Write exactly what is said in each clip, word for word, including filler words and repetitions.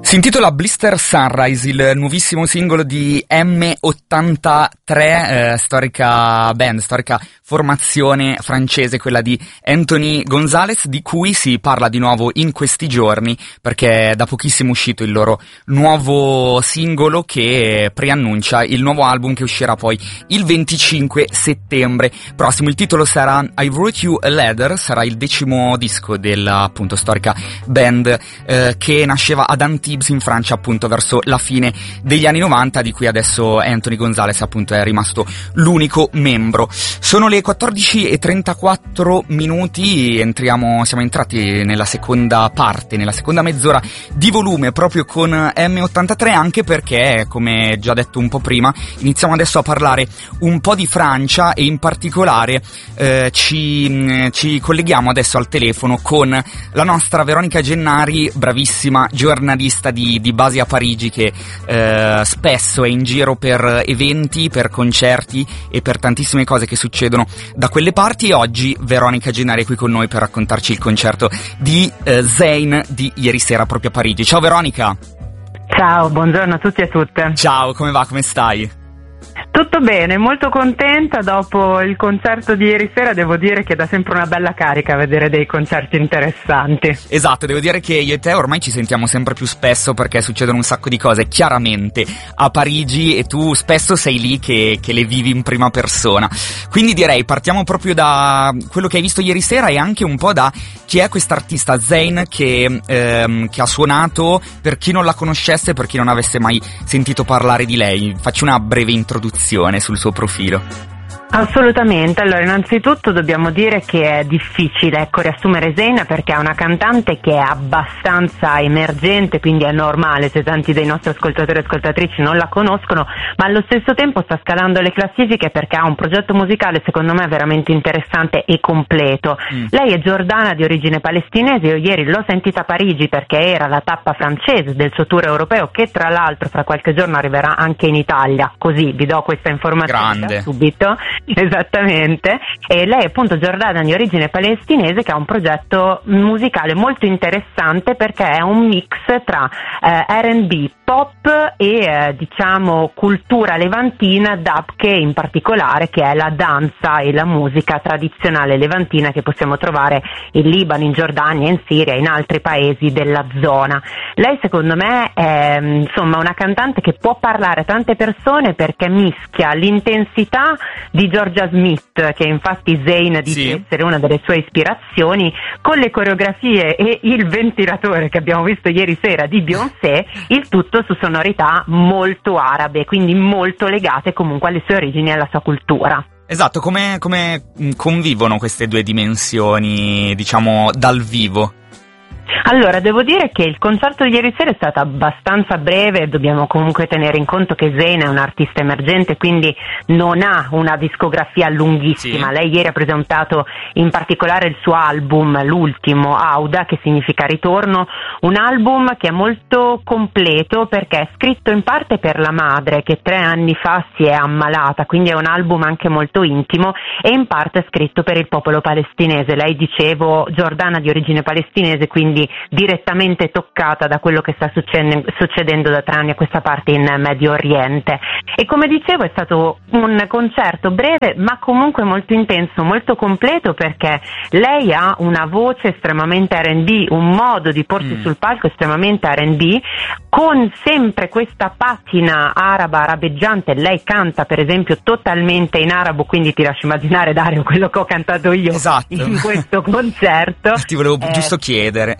Si intitola Blister Sunrise, il nuovissimo singolo di emme ottantatré, eh, storica band, storica formazione francese, quella di Anthony Gonzalez, di cui si parla di nuovo in questi giorni perché è da pochissimo uscito il loro nuovo singolo che preannuncia il nuovo album che uscirà poi il venticinque settembre prossimo. Il titolo sarà I Wrote You a Letter, sarà il decimo disco della appunto storica band eh, che nasceva ad Antibes in Francia appunto verso la fine degli anni novanta, di cui adesso Anthony Gonzalez appunto è rimasto l'unico membro. Sono le quattordici e trentaquattro minuti, entriamo, siamo entrati nella seconda parte, nella seconda mezz'ora di volume proprio con emme ottantatré, anche perché, come già detto un po' prima, iniziamo adesso a parlare un po' di Francia e in particolare eh, ci, ci colleghiamo adesso al telefono con la nostra Veronica Gennari, bravissima giornalista di, di base a Parigi, che eh, spesso è in giro per eventi, per concerti e per tantissime cose che succedono da quelle parti, e oggi Veronica Gennari è qui con noi per raccontarci il concerto di eh, Zayn di ieri sera proprio a Parigi. Ciao Veronica! Ciao, buongiorno a tutti e a tutte. Ciao, come va? Come stai? Tutto bene, molto contenta. Dopo il concerto di ieri sera devo dire che dà sempre una bella carica vedere dei concerti interessanti. Esatto, devo dire che io e te ormai ci sentiamo sempre più spesso perché succedono un sacco di cose chiaramente a Parigi e tu spesso sei lì che, che le vivi in prima persona. Quindi direi partiamo proprio da quello che hai visto ieri sera e anche un po' da chi è quest'artista Zayn che, ehm, che ha suonato, per chi non la conoscesse, per chi non avesse mai sentito parlare di lei. Faccio una breve introduzione sul suo profilo. Assolutamente. Allora, innanzitutto dobbiamo dire che è difficile, ecco, riassumere Zayn, perché è una cantante che è abbastanza emergente, quindi è normale se tanti dei nostri ascoltatori e ascoltatrici non la conoscono, ma allo stesso tempo sta scalando le classifiche perché ha un progetto musicale secondo me veramente interessante e completo. Mm. Lei è giordana di origine palestinese. Io ieri l'ho sentita a Parigi perché era la tappa francese del suo tour europeo, che tra l'altro fra qualche giorno arriverà anche in Italia, così vi do questa informazione Grande. subito. Esattamente, e lei è appunto giordana di origine palestinese, che ha un progetto musicale molto interessante perché è un mix tra eh, erre and bi, pop e eh, diciamo cultura levantina, dabke in particolare, che è la danza e la musica tradizionale levantina che possiamo trovare in Libano, in Giordania, in Siria e in altri paesi della zona. Lei secondo me è insomma una cantante che può parlare a tante persone perché mischia l'intensità di Georgia Smith, che infatti Zayn dice sì. essere una delle sue ispirazioni, con le coreografie e il ventilatore che abbiamo visto ieri sera di Beyoncé, il tutto su sonorità molto arabe, quindi molto legate comunque alle sue origini e alla sua cultura. Esatto, come, come convivono queste due dimensioni, diciamo, dal vivo? Allora, devo dire che il concerto di ieri sera è stato abbastanza breve. Dobbiamo comunque tenere in conto che Zayn è un artista emergente, quindi non ha una discografia lunghissima. Sì. Lei ieri ha presentato in particolare il suo album, l'ultimo, Auda, che significa ritorno, un album che è molto completo perché è scritto in parte per la madre che tre anni fa si è ammalata, quindi è un album anche molto intimo, e in parte è scritto per il popolo palestinese. Lei, dicevo, giordana di origine palestinese, quindi direttamente toccata da quello che sta succedendo, succedendo da tre anni a questa parte in Medio Oriente. E come dicevo, è stato un concerto breve ma comunque molto intenso, molto completo, perché lei ha una voce estremamente erre and bi, un modo di porsi mm. sul palco estremamente erre and bi, con sempre questa patina araba, arabeggiante. Lei canta per esempio totalmente in arabo, quindi ti lascio immaginare, Dario, quello che ho cantato io esatto. in questo concerto. Ti volevo eh, giusto chiedere.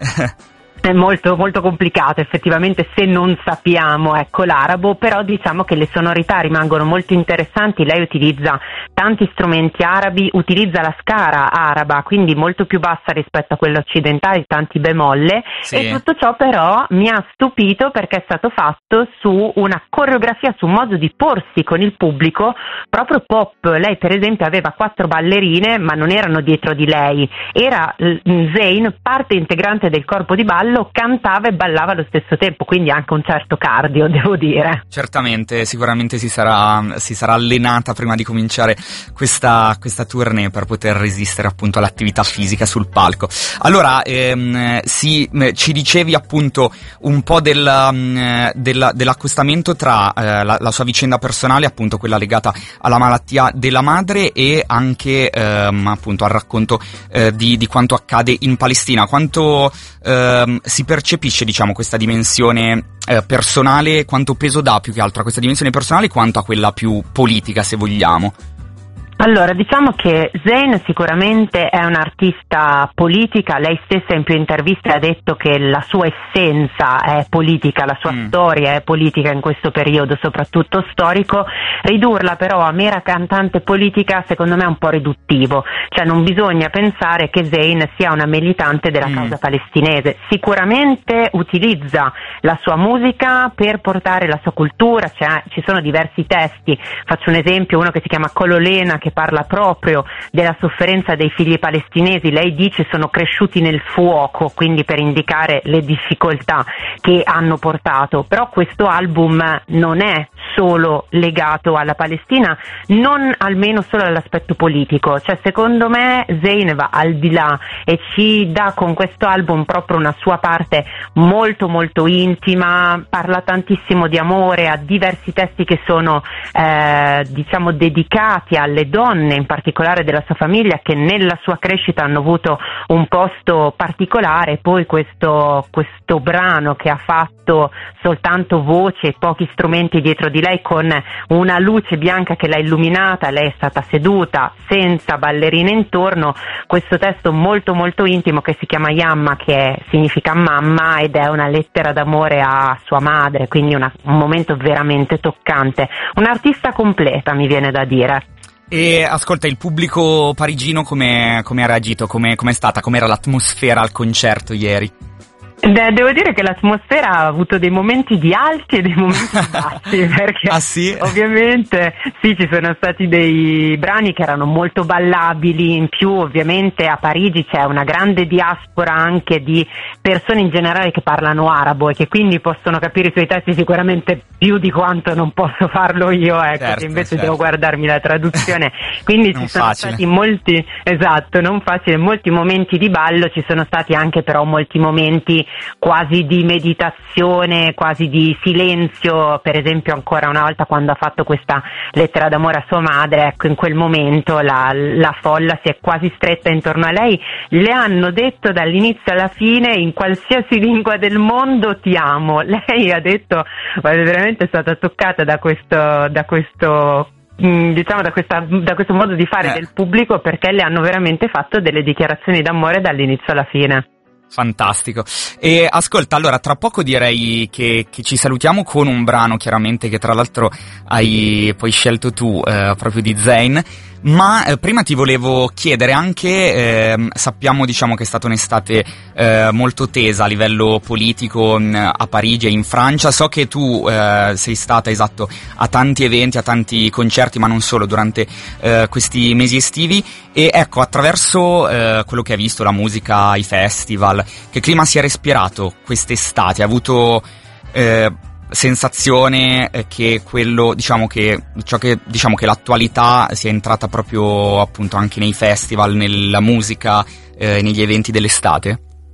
È molto molto complicato effettivamente se non sappiamo ecco l'arabo, però diciamo che le sonorità rimangono molto interessanti. Lei utilizza tanti strumenti arabi, utilizza la scala araba, quindi molto più bassa rispetto a quella occidentale, tanti bemolle, sì. E tutto ciò però mi ha stupito perché è stato fatto su una coreografia, su un modo di porsi con il pubblico proprio pop. Lei per esempio aveva quattro ballerine, ma non erano dietro di lei, era Zayn parte integrante del corpo di ballo, cantando cantava e ballava allo stesso tempo, quindi anche un certo cardio, devo dire. Certamente, sicuramente si sarà, si sarà allenata prima di cominciare questa, questa tournée per poter resistere appunto all'attività fisica sul palco. Allora, ehm, si, ci dicevi appunto un po' del, del, dell'accostamento tra eh, la, la sua vicenda personale, appunto quella legata alla malattia della madre, e anche ehm, appunto al racconto eh, di, di quanto accade in Palestina. Quanto ehm, si percepisce, diciamo, questa dimensione eh, personale, quanto peso dà più che altro a questa dimensione personale quanto a quella più politica, se vogliamo? Allora, diciamo che Zayn sicuramente è un'artista politica, lei stessa in più interviste ha detto che la sua essenza è politica, la sua mm. storia è politica in questo periodo, soprattutto storico. Ridurla però a mera cantante politica secondo me è un po' riduttivo, cioè non bisogna pensare che Zayn sia una militante della mm. causa palestinese, sicuramente utilizza la sua musica per portare la sua cultura, cioè, ci sono diversi testi, faccio un esempio, uno che si chiama Cololena, che parla proprio della sofferenza dei figli palestinesi. Lei dice sono cresciuti nel fuoco, quindi per indicare le difficoltà che hanno portato. Però questo album non è solo legato alla Palestina, non almeno solo all'aspetto politico, cioè secondo me Zayn va al di là e ci dà con questo album proprio una sua parte molto molto intima, parla tantissimo di amore, ha diversi testi che sono eh, diciamo dedicati alle donne, in particolare della sua famiglia, che nella sua crescita hanno avuto un posto particolare. Poi questo, questo brano che ha fatto soltanto voce e pochi strumenti dietro di lei, con una luce bianca che l'ha illuminata, lei è stata seduta senza ballerine intorno, questo testo molto molto intimo che si chiama Yamma, che significa mamma, ed è una lettera d'amore a sua madre, quindi una, un momento veramente toccante, un'artista completa, mi viene da dire. E ascolta, il pubblico parigino come ha reagito? Come è stata? Com'era l'atmosfera al concerto ieri? De- devo dire che l'atmosfera ha avuto dei momenti di alti e dei momenti bassi, perché ah, sì? ovviamente sì, ci sono stati dei brani che erano molto ballabili, in più ovviamente a Parigi c'è una grande diaspora anche di persone in generale che parlano arabo e che quindi possono capire i suoi testi sicuramente più di quanto non posso farlo io, ecco, certo, che invece certo. devo guardarmi la traduzione, quindi ci sono facile. stati molti, esatto, non facile, molti momenti di ballo, ci sono stati anche però molti momenti quasi di meditazione, quasi di silenzio, per esempio ancora una volta quando ha fatto questa lettera d'amore a sua madre, ecco, in quel momento la, la folla si è quasi stretta intorno a lei, le hanno detto dall'inizio alla fine in qualsiasi lingua del mondo ti amo, lei ha detto, guarda, veramente è stata toccata da questo, da questo diciamo da, questa, da questo modo di fare eh. del pubblico, perché le hanno veramente fatto delle dichiarazioni d'amore dall'inizio alla fine. Fantastico. E ascolta, allora tra poco direi che, che ci salutiamo con un brano chiaramente che tra l'altro hai poi scelto tu, eh, proprio di Zayn, ma eh, prima ti volevo chiedere anche, eh, sappiamo diciamo che è stata un'estate eh, molto tesa a livello politico mh, a Parigi e in Francia, so che tu eh, sei stata esatto a tanti eventi, a tanti concerti, ma non solo, durante eh, questi mesi estivi, e ecco, attraverso eh, quello che hai visto, la musica, i festival, che clima si è respirato quest'estate? Ha avuto eh, sensazione che quello, diciamo che ciò che diciamo che l'attualità sia entrata proprio appunto anche nei festival, nella musica, eh, negli eventi dell'estate?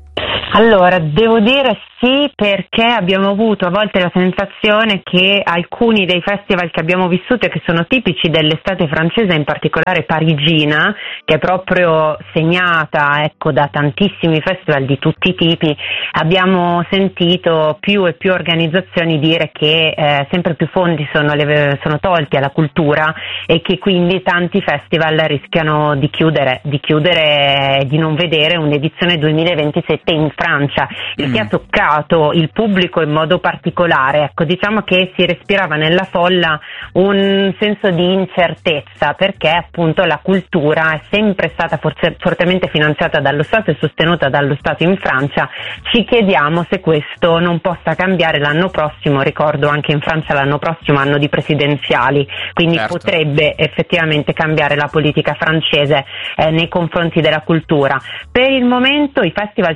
Allora, devo dire sì, perché abbiamo avuto a volte la sensazione che alcuni dei festival che abbiamo vissuto e che sono tipici dell'estate francese, in particolare parigina, che è proprio segnata, ecco, da tantissimi festival di tutti i tipi, abbiamo sentito più e più organizzazioni dire che eh, sempre più fondi sono, le, sono tolti alla cultura e che quindi tanti festival rischiano di chiudere, di chiudere e di non vedere un'edizione duemilaventisette in Francia, il mm. che ha toccato il pubblico in modo particolare. Ecco, diciamo che si respirava nella folla un senso di incertezza, perché appunto la cultura è sempre stata forse, fortemente finanziata dallo Stato e sostenuta dallo Stato in Francia. Ci chiediamo se questo non possa cambiare l'anno prossimo, ricordo anche in Francia l'anno prossimo anno di presidenziali, quindi certo. potrebbe effettivamente cambiare la politica francese eh, nei confronti della cultura. Per il momento i festival si sono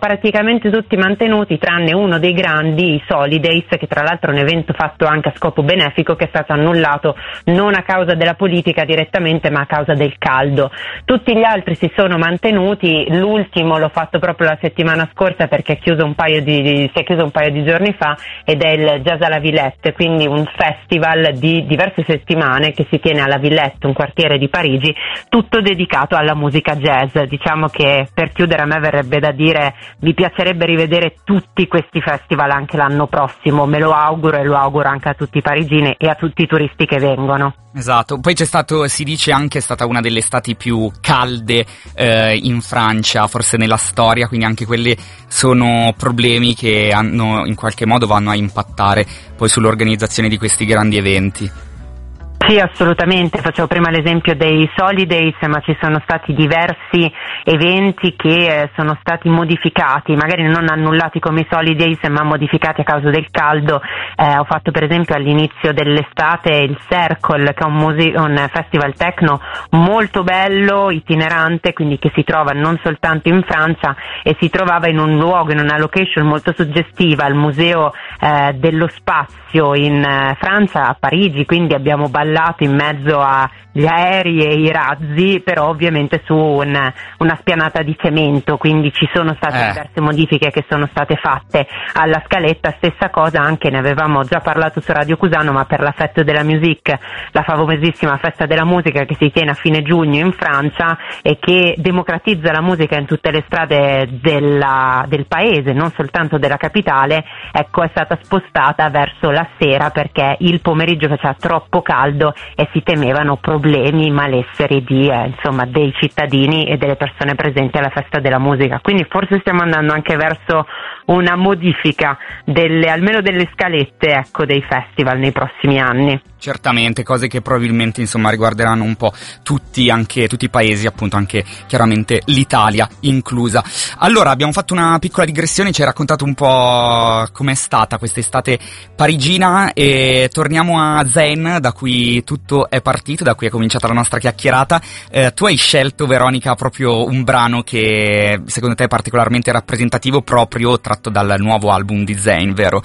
praticamente tutti mantenuti, tranne uno dei grandi, i Solidays, che tra l'altro è un evento fatto anche a scopo benefico, che è stato annullato non a causa della politica direttamente, ma a causa del caldo. Tutti gli altri si sono mantenuti, l'ultimo l'ho fatto proprio la settimana scorsa perché è chiuso un paio di, si è chiuso un paio di giorni fa, ed è il Jazz à la Villette, quindi un festival di diverse settimane che si tiene alla Villette, un quartiere di Parigi, tutto dedicato alla musica jazz. Diciamo che per chiudere a me verrebbe da dire, mi piacerebbe rivedere tutti questi festival anche l'anno prossimo, me lo auguro e lo auguro anche a tutti i parigini e a tutti i turisti che vengono. Esatto, poi c'è stato, si dice anche è stata una delle estati più calde eh, in Francia, forse nella storia, quindi anche quelli sono problemi che hanno in qualche modo vanno a impattare poi sull'organizzazione di questi grandi eventi. Sì, assolutamente, facevo prima l'esempio dei Solidays, ma ci sono stati diversi eventi che eh, sono stati modificati, magari non annullati come i Solidays, ma modificati a causa del caldo. Eh, ho fatto per esempio all'inizio dell'estate il Circle, che è un, muse- un festival techno molto bello, itinerante, quindi che si trova non soltanto in Francia, e si trovava in un luogo, in una location molto suggestiva, il Museo eh, dello Spazio in eh, Francia, a Parigi, quindi abbiamo ballato in mezzo agli aerei e i razzi, però ovviamente su un, una spianata di cemento, quindi ci sono state eh. diverse modifiche che sono state fatte alla scaletta. Stessa cosa anche, ne avevamo già parlato su Radio Cusano, ma per la Fête de la Musique, la famosissima festa della musica che si tiene a fine giugno in Francia e che democratizza la musica in tutte le strade della, del paese, non soltanto della capitale, ecco, è stata spostata verso la sera perché il pomeriggio faceva troppo caldo e si temevano problemi, malesseri di, eh, insomma, dei cittadini e delle persone presenti alla festa della musica. Quindi forse stiamo andando anche verso una modifica delle, almeno delle scalette, ecco, dei festival nei prossimi anni. Certamente, cose che probabilmente insomma riguarderanno un po' tutti, anche tutti i paesi, appunto anche chiaramente l'Italia inclusa. Allora, abbiamo fatto una piccola digressione, ci hai raccontato un po' com'è stata quest'estate parigina e torniamo a Zayn, da cui tutto è partito, da cui è cominciata la nostra chiacchierata. Eh, tu hai scelto, Veronica, proprio un brano che secondo te è particolarmente rappresentativo, proprio tratto dal nuovo album di Zayn, vero?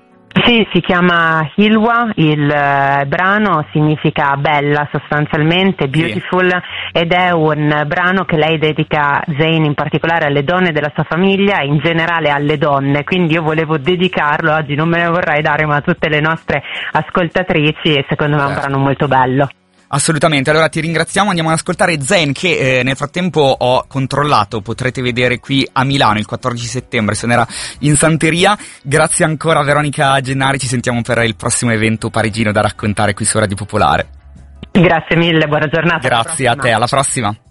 Sì, si chiama Hilwa, il eh, brano significa bella sostanzialmente, beautiful, sì. Ed è un brano che lei dedica, Zayn in particolare, alle donne della sua famiglia e in generale alle donne, quindi io volevo dedicarlo oggi, non me ne vorrei dare, ma a tutte le nostre ascoltatrici, e secondo me è un brano molto bello. Assolutamente, allora ti ringraziamo, andiamo ad ascoltare Zayn, che eh, nel frattempo ho controllato, potrete vedere qui a Milano il quattordici settembre, suonerà in Santeria. Grazie ancora Veronica Gennari, ci sentiamo per il prossimo evento parigino da raccontare qui su Radio Popolare. Grazie mille, buona giornata. Grazie a te, alla prossima.